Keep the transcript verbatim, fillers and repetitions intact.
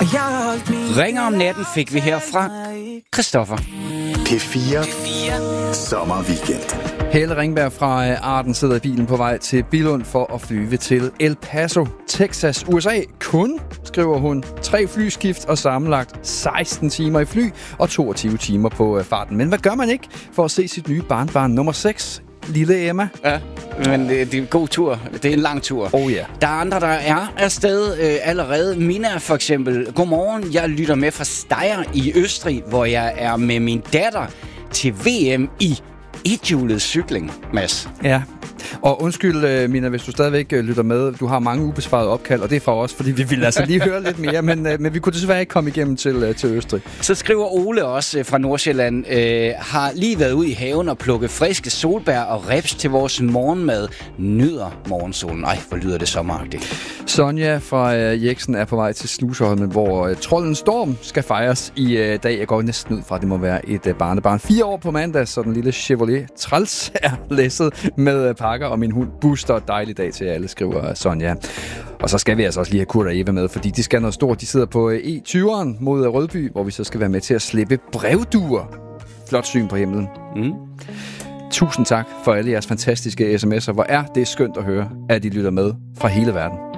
Ringer om natten fik vi her fra Christoffer. P fire Sommerweekend. Helle Ringberg fra Arden sidder i bilen på vej til Billund for at flyve til El Paso, Texas, U S A. Kun, skriver hun, tre flyskift og sammenlagt seksten timer i fly og toogtyve timer på farten. Men hvad gør man ikke for at se sit nye barnbarn nummer seks? Lille Emma. Ja, men det, det er en god tur. Det er en lang tur. Oh ja. Der er andre, der er afsted øh, allerede. Mina for eksempel. Godmorgen, jeg lytter med fra Steyr i Østrig, hvor jeg er med min datter til V M i ethjulet cykling, Mads. Ja, og undskyld, Mina, hvis du stadigvæk lytter med. Du har mange ubesvarede opkald, og det er fra os, fordi vi vil altså lige høre lidt mere, men, men vi kunne desværre ikke komme igennem til, til Østrig. Så skriver Ole også fra Nordsjælland, øh, har lige været ude i haven og plukket friske solbær og reps til vores morgenmad. Nyder morgensolen. Ej, hvor lyder det sommeragtigt. Sonja fra øh, Jeksen er på vej til Sluseholmen, hvor øh, Troldens Storm skal fejres i øh, dag. Jeg går næsten ud fra, at det må være et øh, barnebarn. Fire år på mandag, så den lille Chevrolet Træls er læsset med øh, pakker, og min hund Buster. Dejlig dag til alle, skriver Sonja. Og så skal vi altså også lige have Kurt og Eva med, fordi de skal noget stort. De sidder på øh, E tyveren mod Rødby, hvor vi så skal være med til at slippe brevduer. Flot syn på himlen. Mm. Tusind tak for alle jeres fantastiske sms'er. Hvor er det skønt at høre, at I lytter med fra hele verden.